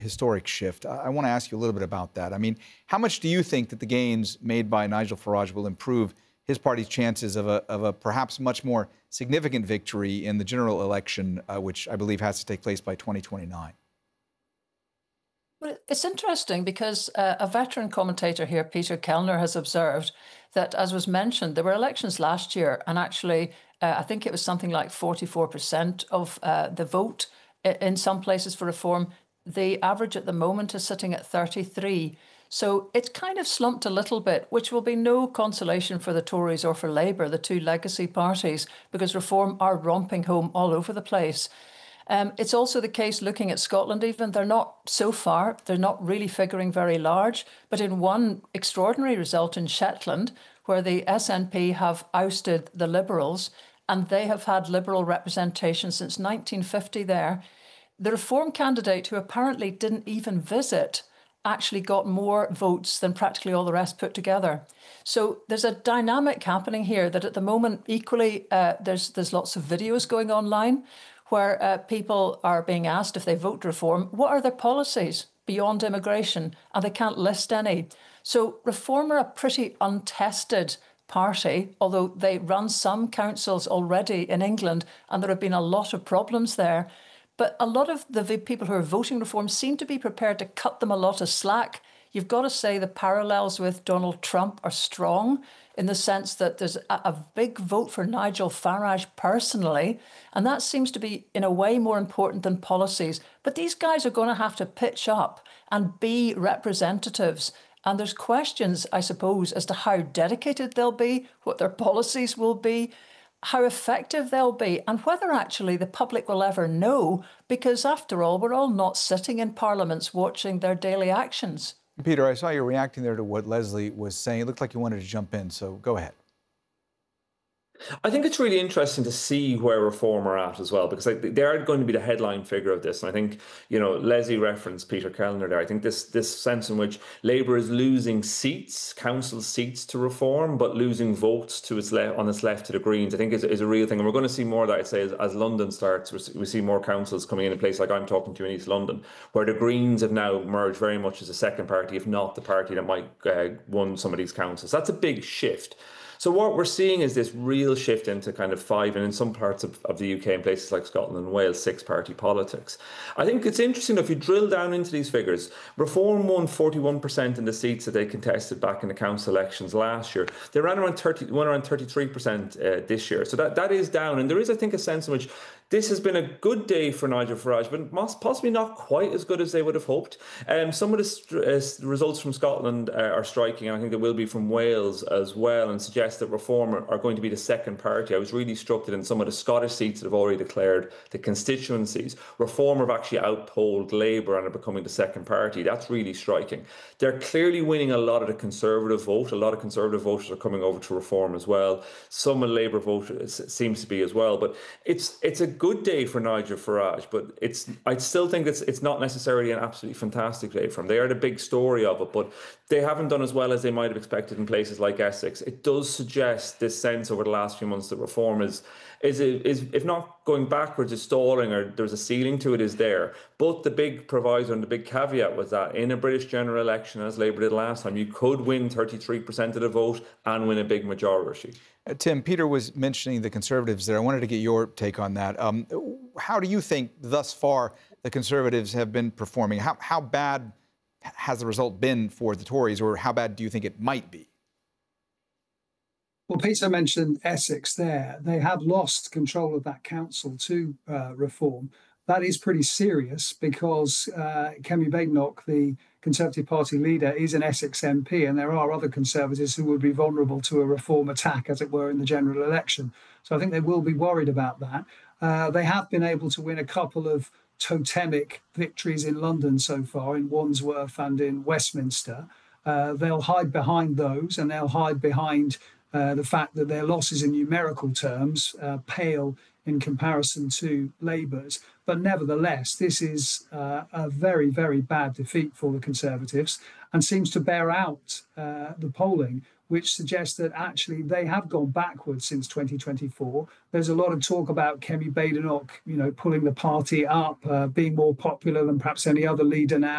historic shift. I want to ask you a little bit about that. I mean, how much do you think that the gains made by Nigel Farage will improve his party's chances of a perhaps much more significant victory in the general election, which I believe has to take place by 2029? Well, it's interesting because a veteran commentator here, Peter Kellner, has observed that, as was mentioned, there were elections last year, and actually, I think it was something like 44% of the vote in some places for reform. The average at the moment is sitting at 33. So it's kind of slumped a little bit, which will be no consolation for the Tories or for Labour, the two legacy parties, because reform are romping home all over the place. It's also the case looking at Scotland even. They're not so far, they're not really figuring very large. But in one extraordinary result in Shetland, where the SNP have ousted the Liberals, and they have had Liberal representation since 1950 there, the Reform candidate, who apparently didn't even visit, actually got more votes than practically all the rest put together. So there's a dynamic happening here that at the moment, equally, there's lots of videos going online where people are being asked if they vote Reform, what are their policies beyond immigration? And they can't list any. So Reform are a pretty untested party, although they run some councils already in England, and there have been a lot of problems there. But a lot of the people who are voting Reform seem to be prepared to cut them a lot of slack. You've got to say the parallels with Donald Trump are strong in the sense that there's a big vote for Nigel Farage personally, and that seems to be, in a way, more important than policies. But these guys are going to have to pitch up and be representatives. And there's questions, I suppose, as to how dedicated they'll be, what their policies will be, how effective they'll be, and whether actually the public will ever know, because after all, we're all not sitting in parliaments watching their daily actions. Peter, I saw you reacting there to what Leslie was saying. It looked like you wanted to jump in, so go ahead. I think it's really interesting to see where Reform are at as well, because they are going to be the headline figure of this. And I think, Leslie referenced Peter Kellner there. I think this sense in which Labour is losing seats, council seats to Reform, but losing votes to its on its left to the Greens, I think is a real thing. And we're going to see more of that, I'd say, as London starts. We see more councils coming in place like I'm talking to in East London, where the Greens have now emerged very much as a second party, if not the party that might won some of these councils. That's a big shift. So what we're seeing is this real shift into kind of five, and in some parts of the UK, in places like Scotland and Wales, six-party politics. I think it's interesting, if you drill down into these figures, Reform won 41% in the seats that they contested back in the council elections last year. They ran around 33% this year. So that is down. And there is, I think, a sense in which this has been a good day for Nigel Farage, but possibly not quite as good as they would have hoped. Some of the results from Scotland are striking, and I think they will be from Wales as well, and suggest that Reform are going to be the second party. I was really struck that in some of the Scottish seats that have already declared the constituencies, Reform have actually outpolled Labour and are becoming the second party. That's really striking. They're clearly winning a lot of the Conservative vote. A lot of Conservative voters are coming over to Reform as well. Some of Labour voters seems to be as well. But it's a good day for Nigel Farage, but I still think it's not necessarily an absolutely fantastic day for him. They are the big story of it, but they haven't done as well as they might have expected in places like Essex. It does suggest this sense over the last few months that Reform is if not going backwards, is stalling, or there's a ceiling to it, is there. But the big proviso and the big caveat was that in a British general election, as Labour did last time, you could win 33% of the vote and win a big majority. Tim, Peter was mentioning the Conservatives there. I wanted to get your take on that. How do you think thus far the Conservatives have been performing? How bad has the result been for the Tories, or how bad do you think it might be? Well, Peter mentioned Essex there. They have lost control of that council to Reform. That is pretty serious because Kemi Badenoch, the Conservative Party leader, is an Essex MP, and there are other Conservatives who would be vulnerable to a Reform attack, as it were, in the general election. So I think they will be worried about that. They have been able to win a couple of totemic victories in London so far, in Wandsworth and in Westminster. They'll hide behind those, and they'll hide behind the fact that their losses in numerical terms pale in comparison to Labour's. But nevertheless, this is a very, very bad defeat for the Conservatives, and seems to bear out the polling, which suggests that actually they have gone backwards since 2024. There's a lot of talk about Kemi Badenoch, pulling the party up, being more popular than perhaps any other leader now.